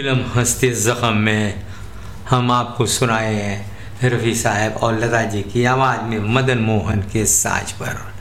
Film हस्ती ज़ख्म में हम आपको सुनाए हैं रफ़ी साहब और लता जी की आवाज़ में मदन मोहन के साज पर।